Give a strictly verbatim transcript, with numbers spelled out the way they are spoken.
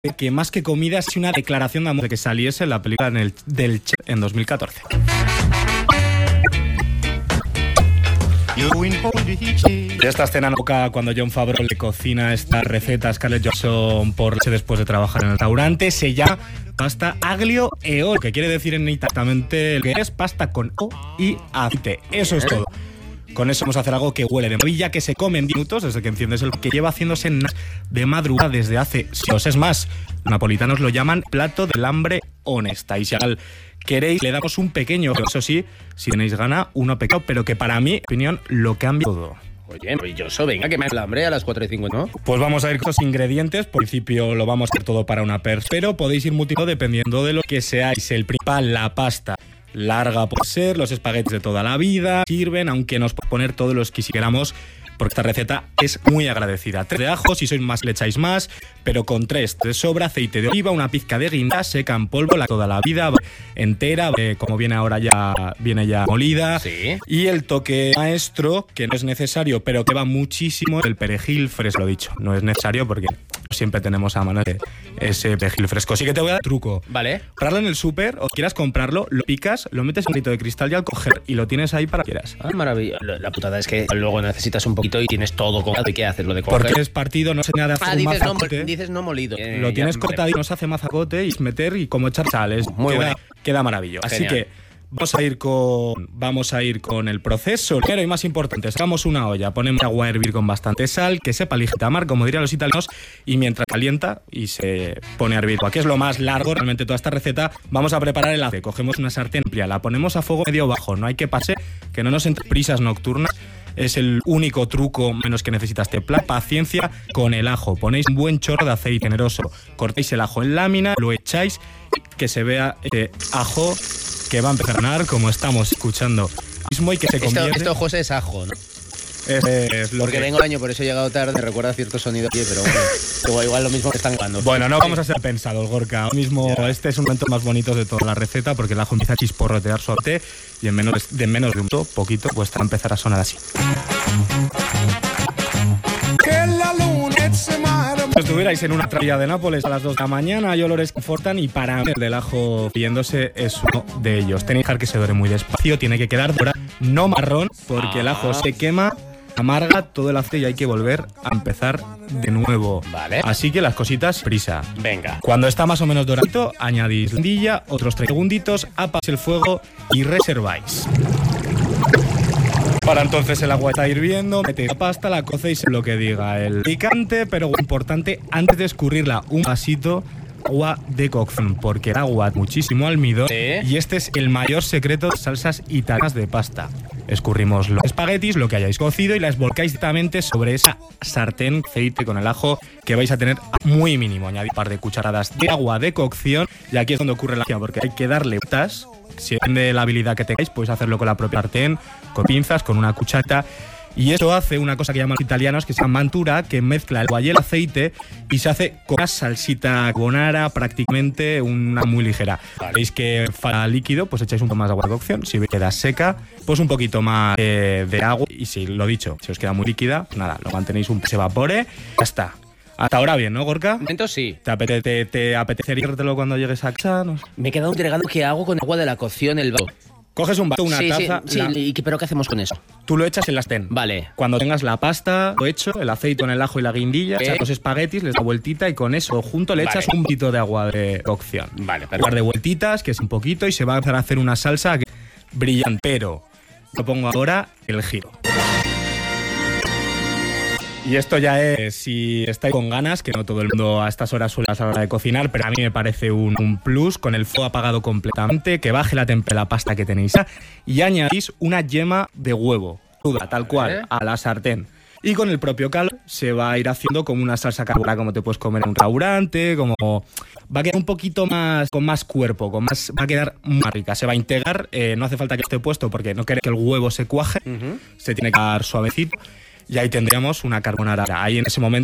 que más que comida es una declaración de amor de que saliese en la película en el, del Che en dos mil catorce. De esta escena loca cuando Jon Favreau le cocina esta receta a Scarlett Johansson por leche después de trabajar en el restaurante, se llama pasta aglio e olio, que quiere decir en exactamente lo que es pasta con o y aceite. Eso es todo. Con eso vamos a hacer algo que huele de maravilla, que se come en diez minutos desde que enciendes el que lleva haciéndose de madrugada desde hace siglos. Es más, los napolitanos lo llaman plato del hambre honesta. Y si al queréis, le damos un pequeño, eso sí, si tenéis gana, uno pequeño, pero que para mi opinión lo cambia todo. Oye, maravilloso, venga, que me da el hambre a las cuatro y cincuenta, ¿no? Pues vamos a ir con los ingredientes. Por principio lo vamos a hacer todo para una persona, pero podéis ir multiplicando dependiendo de lo que seáis. El principal, la pasta. Larga por ser, los espaguetis de toda la vida sirven, aunque nos podemos poner todos los que quisiéramos, porque esta receta es muy agradecida. Tres de ajo, si sois más le echáis más, pero con tres de sobra, aceite de oliva, una pizca de guinda seca en polvo, la toda la vida entera, eh, como viene ahora ya viene ya molida. Sí. Y el toque maestro, que no es necesario, pero que va muchísimo, el perejil fresco, lo dicho. No es necesario porque siempre tenemos a mano ese perejil fresco. Así que te voy a dar un truco. Vale. Comprarlo en el súper o quieras comprarlo, lo picas, lo metes en un poquito de cristal y al coger y lo tienes ahí para que quieras. Ah, maravilla. La putada es que luego necesitas un poquito y tienes todo con ¿y qué haces lo de coger? Porque es partido, no se nada de hacer ah, un dices mazacote. No, dices no molido. Eh, lo tienes ya, cortadito, no se hace mazacote y meter y como echar sales. Muy queda, bueno. Queda maravilloso. Así Genial. que vamos a ir con vamos a ir con el proceso. Primero y más importante, sacamos una olla, ponemos agua a hervir con bastante sal, que sepa ligetamar, como dirían los italianos, y mientras calienta y se pone a hervir. Aquí es lo más largo, realmente toda esta receta. Vamos a preparar el aceite. Cogemos una sartén amplia, la ponemos a fuego medio bajo, no hay que pase, que no nos entre prisas nocturnas. Es el único truco menos que necesita este plato. Paciencia con el ajo. Ponéis un buen chorro de aceite generoso. Cortáis el ajo en lámina, lo echáis, que se vea este ajo que va a empezar a ganar, como estamos escuchando mismo, y que se convierte... Esto, esto José, es ajo, ¿no? Es, es lo Porque que... vengo al año, por eso he llegado tarde, me recuerda cierto sonido aquí, pero bueno, igual, igual lo mismo que están grabando. Bueno, no vamos a ser pensados, Gorka. Ahora mismo yeah. Este es un momento más bonito de toda la receta, porque el ajo empieza a chisporrotear su aceite y en menos de, menos de un minuto, poquito, pues va a empezar a sonar así. Si estuvierais en una traía de Nápoles a las dos de la mañana, hay olores que confortan y para mí el del ajo friéndose es uno de ellos. Tenéis que dejar que se dore muy despacio, tiene que quedar dorado, no marrón, porque ah. el ajo se quema, amarga todo el aceite y hay que volver a empezar de nuevo. Vale. Así que las cositas, prisa. Venga. Cuando está más o menos doradito, añadís guindilla, otros tres segunditos, apagáis el fuego y reserváis. Para entonces el agua está hirviendo, metéis la pasta, la cocéis lo que diga el picante, pero importante, antes de escurrirla, un vasito agua de cocción, porque el agua muchísimo almidón, ¿sí? Y este es el mayor secreto de salsas italianas de pasta. Escurrimos los espaguetis, lo que hayáis cocido, y las volcáis directamente sobre esa sartén aceite con el ajo que vais a tener muy mínimo. Añadid un par de cucharadas de agua de cocción, y aquí es donde ocurre la magia, porque hay que darle vueltas. Si depende de la habilidad que tengáis, podéis hacerlo con la propia sartén, con pinzas, con una cuchara. Y esto hace una cosa que llaman los italianos, que se llama mantura, que mezcla el agua y el aceite y se hace con una salsita carbonara, prácticamente una muy ligera. Vale. Veis que falta líquido, pues echáis un poco más de agua de cocción. Si queda seca, pues un poquito más de, de agua. Y si lo dicho, si os queda muy líquida, pues nada, lo mantenéis un poco, se evapore, ya está. Hasta ahora bien, ¿no, Gorka? Momento sí. ¿Te, apete, te, te apetecería hacértelo cuando llegues a casa? No sé. Me he quedado entregando qué hago con agua de la cocción, el vaso. Coges un vaso, una sí, taza... Sí, la... sí. ¿Y qué, pero qué hacemos con eso? Tú lo echas en la sartén. Vale. Cuando tengas la pasta, lo hecho, el aceite con el ajo y la guindilla, ¿Eh? echas los espaguetis, les da vueltita y con eso junto le echas vale. un poquito de agua de cocción. Vale, perfecto. Un par de vueltitas, que es un poquito, y se va a empezar a hacer una salsa que... brillante. Pero lo pongo ahora el giro. Y esto ya es, si estáis con ganas, que no todo el mundo a estas horas suele a la hora de cocinar, pero a mí me parece un, un plus, con el fuego apagado completamente, que baje la temperatura de la pasta que tenéis y añadís una yema de huevo, cruda, tal cual, a la sartén. Y con el propio caldo se va a ir haciendo como una salsa carbonara, como te puedes comer en un restaurante, como va a quedar un poquito más, con más cuerpo, con más, va a quedar más rica. Se va a integrar, eh, no hace falta que esté puesto porque no queréis que el huevo se cuaje, uh-huh. Se tiene que dar suavecito. Y ahí tendríamos una carbonara. Ahí en ese momento